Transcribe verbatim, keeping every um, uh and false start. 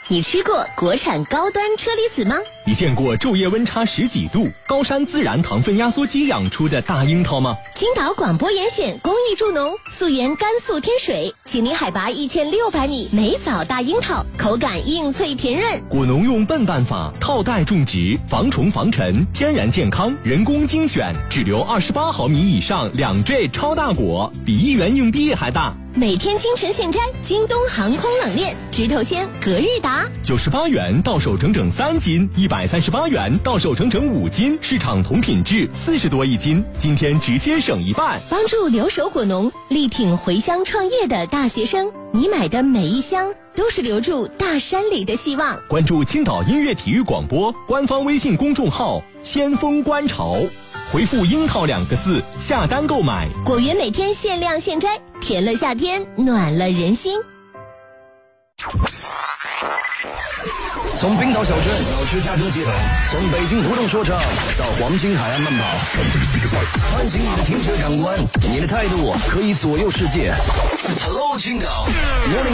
你吃过国产高端车厘子吗？ 你见过昼夜温差十几度、高山自然糖分压缩机养出的大樱桃吗？ 青岛广播严选公益助农，溯源甘肃天水，请临海拔一千六百米梅枣大樱桃，口感硬脆甜润。 果农用笨办法套袋种植，防虫防尘，天然健康，人工精选，只留二十八毫米以上两 J 超大果，比一元硬币还大。 每天清晨现摘，京东航空冷链，直头鲜，隔日达， 九十八元到手整整三斤，一百三十八元到手整整五斤，市场同品质四十多一斤，今天直接省一半， 帮助留守果农，力挺回乡创业的大学生。你买的每一箱都是留住大山里的希望。 关注青岛音乐体育广播官方微信公众号先锋观潮，回复樱桃两个字下单购买， 果园每天限量现摘，甜了夏天，暖了人心。 从冰岛小镇到芝加哥街头，从北京胡同说唱到黄金海岸慢跑，唤醒你的听觉感官，你的态度可以左右世界。Hello， 青岛。